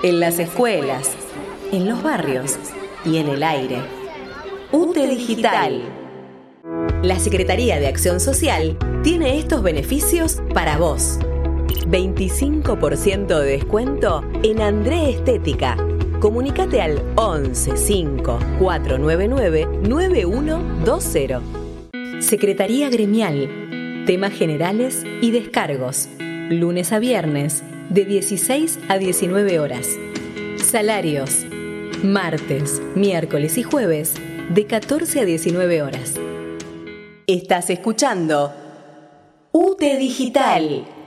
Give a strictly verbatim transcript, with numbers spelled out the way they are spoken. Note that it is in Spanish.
en las escuelas, en los barrios y en el aire. U T E Digital. La Secretaría de Acción Social tiene estos beneficios para vos. veinticinco por ciento de descuento en André Estética. Comunicate al once cinco cuatro nueve nueve nueve uno dos cero. Secretaría Gremial. Temas generales y descargos. Lunes a viernes, de dieciséis a diecinueve horas. Salarios. Martes, miércoles y jueves, de catorce a diecinueve horas. Estás escuchando U T E Digital.